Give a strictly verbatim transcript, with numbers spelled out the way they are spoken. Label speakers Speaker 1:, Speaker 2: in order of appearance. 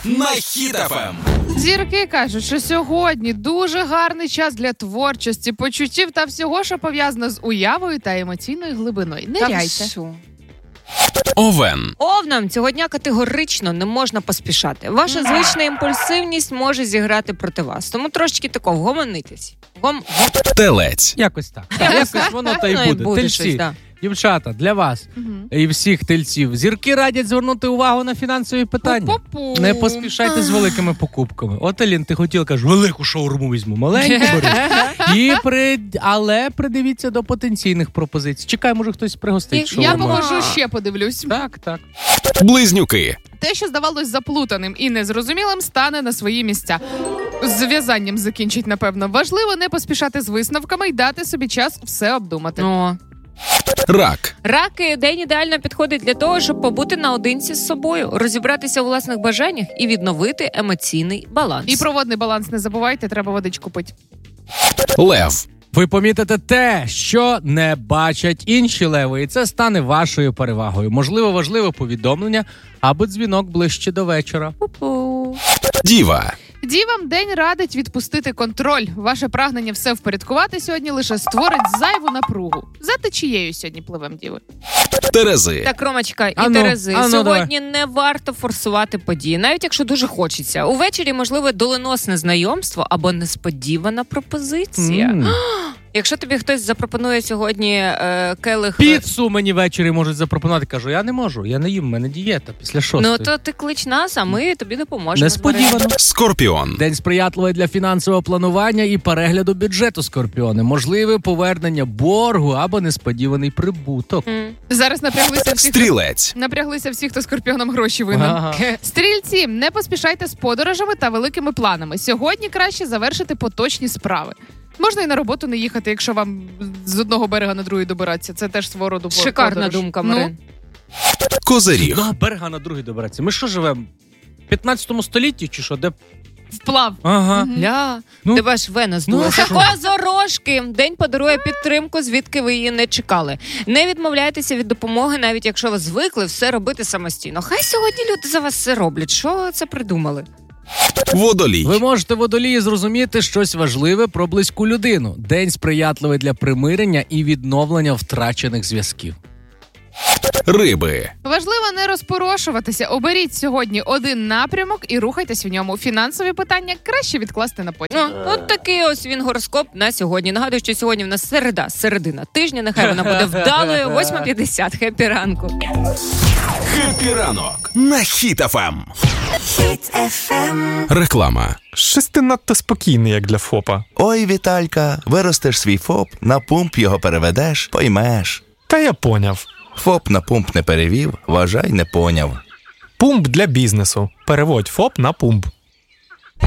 Speaker 1: на Хіт еф ем.
Speaker 2: Зірки кажуть, що сьогодні дуже гарний час для творчості, почуттів та всього, що пов'язано з уявою та емоційною глибиною. Ниряйте.
Speaker 1: Овен.
Speaker 3: Овнам цього дня категорично не можна поспішати. Ваша звична імпульсивність може зіграти проти вас. Тому трошечки тако вгомонитись. Гом...
Speaker 1: Телець.
Speaker 4: Якось так. Якось воно та й буде. Тельці.
Speaker 3: Щось, да.
Speaker 4: Дівчата, для вас
Speaker 2: Угу.
Speaker 4: і всіх тельців. Зірки радять звернути увагу на фінансові питання.
Speaker 2: Пу-пу-пу.
Speaker 4: Не поспішайте з великими покупками. От, Алін, ти хотіла, кажеш, велику шаурму візьму, маленьку бери. І при... Але придивіться до потенційних пропозицій. Чекай, може хтось пригостить
Speaker 2: Я
Speaker 4: шаурмою.
Speaker 2: поможу, ще подивлюсь.
Speaker 4: Так, так.
Speaker 1: Близнюки.
Speaker 2: Те, що здавалось заплутаним і незрозумілим, стане на свої місця. З в'язанням закінчить, напевно. Важливо не поспішати з висновками і дати собі час все обдумати.
Speaker 3: О.
Speaker 1: Рак.
Speaker 3: Раки день ідеально підходить для того, щоб побути наодинці з собою, розібратися у власних бажаннях і відновити емоційний баланс.
Speaker 2: І про водний баланс не забувайте, треба водичку пити.
Speaker 1: Лев.
Speaker 4: Ви помітите те, що не бачать інші леви, і це стане вашою перевагою. Можливо, важливе повідомлення або дзвінок ближче до вечора.
Speaker 3: Пу-пу.
Speaker 1: Діва.
Speaker 2: Дівам день радить відпустити контроль. Ваше прагнення все впорядкувати сьогодні лише створить зайву напругу. За течією сьогодні пливем, діви.
Speaker 1: Терези.
Speaker 3: Так, Ромочка і
Speaker 4: Ану,
Speaker 3: Терези,
Speaker 4: ану,
Speaker 3: сьогодні не варто форсувати події, навіть якщо дуже хочеться. Увечері, можливо, доленосне знайомство або несподівана пропозиція.
Speaker 4: М.
Speaker 3: Якщо тобі хтось запропонує сьогодні е, келих...
Speaker 4: Піцу мені ввечері можуть запропонувати. Кажу, я не можу, я не їм, в мене дієта після шостої.
Speaker 3: Ну, то ти клич нас, а ми тобі допоможемо.
Speaker 4: Несподівано.
Speaker 1: Скорпіон.
Speaker 4: День сприятливий для фінансового планування і перегляду бюджету, Скорпіони. Можливе повернення боргу або несподіваний прибуток.
Speaker 3: М.
Speaker 2: Зараз напряглися всі, хто...
Speaker 1: Стрілець.
Speaker 2: напряглися всі, хто скорпіонам гроші винен.
Speaker 4: Ага.
Speaker 2: Стрільці, не поспішайте з подорожами та великими планами. Сьогодні краще завершити поточні справи. Можна і на роботу не їхати, якщо вам з одного берега на другий добиратися. Це теж свого роду
Speaker 3: Шикарна
Speaker 2: подорож.
Speaker 3: думка,
Speaker 2: Ну,
Speaker 3: Марин.
Speaker 1: Козиріг.
Speaker 4: Ну, берега на другий добереться. Ми що живемо? В п'ятнадцятому столітті чи що? Де...
Speaker 2: вплав.
Speaker 4: Ага.
Speaker 3: Ля,
Speaker 4: Ну,
Speaker 3: тебе ж вена здулася.
Speaker 4: ну,
Speaker 3: Козорожки! День подарує підтримку, звідки ви її не чекали. Не відмовляйтеся від допомоги, навіть якщо ви звикли все робити самостійно. Хай сьогодні люди за вас все роблять. Що це придумали?
Speaker 1: Водолій.
Speaker 4: Ви можете, водолії, зрозуміти щось важливе про близьку людину. День сприятливий для примирення і відновлення втрачених зв'язків.
Speaker 1: Риби.
Speaker 2: Важливо не розпорошуватися. Оберіть сьогодні один напрямок і рухайтесь в ньому. Фінансові питання краще відкласти на потім.
Speaker 3: Ну, от такий ось він гороскоп на сьогодні. Нагадую, що сьогодні в нас середа, середина тижня. Нехай вона буде вдалою. восьма п'ятдесят. Хеппі ранку.
Speaker 1: Хеппі ранок на Хіт еф ем.
Speaker 5: Хіт еф ем.
Speaker 1: Реклама.
Speaker 6: Щось ти надто спокійний, як для ФОПа.
Speaker 7: Ой, Віталька, виростеш свій ФОП, на пумп його переведеш, поймеш.
Speaker 6: Та я поняв.
Speaker 7: ФОП на пумп не перевів, вважай, не поняв.
Speaker 6: Пумп для бізнесу. Переводь ФОП на пумп.